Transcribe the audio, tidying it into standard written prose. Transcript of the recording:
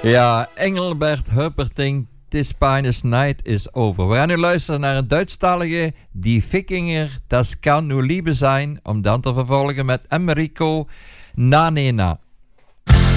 Ja, Engelbert Humperdinck, This Pines Night is over. We gaan nu luisteren naar een Duitsstalige, Die Wikinger, Das kann nur Liebe zijn, om dan te vervolgen met Americo Nanena.